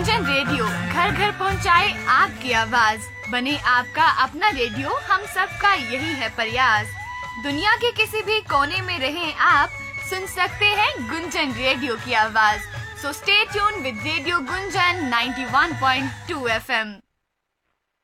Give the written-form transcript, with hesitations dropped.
Gunjan radio घर घर पहुंचाए आपकी आवाज। बने आपका अपना रेडियो, हम सबका यही है प्रयास। दुनिया के किसी भी कोने में रहें आप, सुन सकते हैं गुंजन रेडियो की आवाज। So stay tune with radio Gunjan 91.2 FM।